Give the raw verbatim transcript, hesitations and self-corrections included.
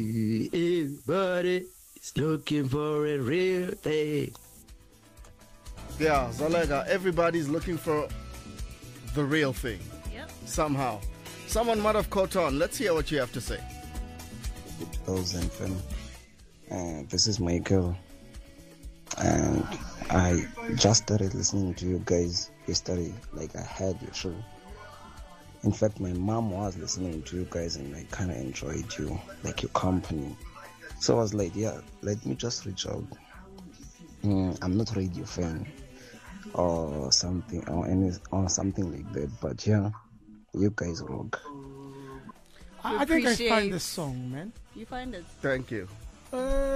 Everybody is looking for a real thing. Yeah, Zalega, everybody's looking for the real thing. Yep. Somehow. Someone might have caught on. Let's hear what you have to say. Thousand fam. Uh, this is my girl. And I just started listening to you guys yesterday. Like I heard your show. In fact, my mom was listening to you guys and I kind of enjoyed you, like your company. So I was like, yeah, let me just reach out. Mm, I'm not a radio fan or something or any or something like that, but yeah, you guys rock. I, I think I appreciate- find this song, man. You find it. Thank you. Uh,